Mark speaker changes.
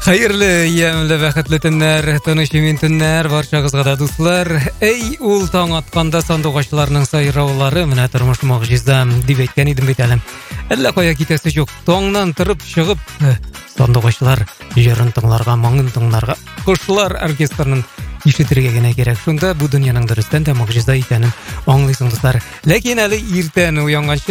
Speaker 1: Hayırlı, yemli, бәхетле төннәр, тыныч мен төннәр, барчагызга да дуслар. Эй, ул таң атканда сандугачларның сайраулары, менә тормыш могҗиза дип әйткән идем бит әле. Әллә кая китәсе юк. Таңнан торып чыгып, сандугачлар җырын тыңларга, моңын тыңларга, кошлар оркестрының ишетергә генә кирәк. Шунда бу дөньяның дөрестән дә могҗиза икәнен аңлыйсың дуслар. Ләкин әле иртән уянганчы